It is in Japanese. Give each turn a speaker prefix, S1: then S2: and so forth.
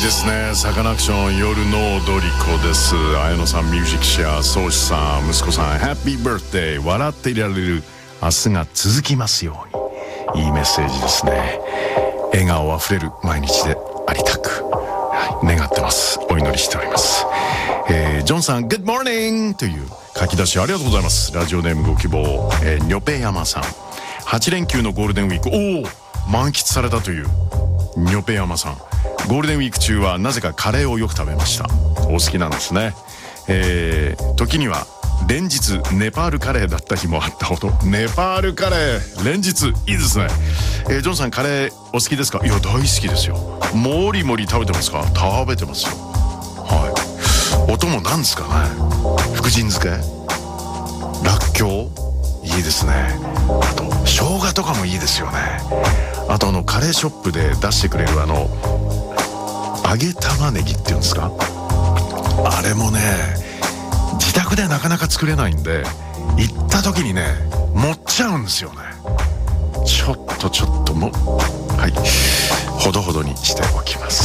S1: ですね。サカナクション夜の踊り子です。綾野さん、ミュージックシェア、宗師さん、息子さん、ハッピーバースデー。笑っていられる明日が続きますように。いいメッセージですね。笑顔あふれる毎日でありたく、願ってます。お祈りしております。ジョンさん、Good morning という書き出しありがとうございます。ラジオネームご希望、ニョペヤマさん。8連休のゴールデンウィーク、満喫されたというニョペヤマさん。ゴールデンウィーク中はなぜかカレーをよく食べました。お好きなんですね。時には連日ネパールカレーだった日もあったほど。ネパールカレー連日いいですね。ジョンさん、カレーお好きですか？いや、大好きですよ。もりもり食べてますか？食べてますよ。はい。お供なんですかね。福神漬け、らっきょう、いいですね。あと生姜とかもいいですよね。あとカレーショップで出してくれる揚げ玉ねぎっていうんですか、あれもね、自宅でなかなか作れないんで、行った時にね、持っちゃうんですよね。ちょっとも、はい、ほどほどにしておきます。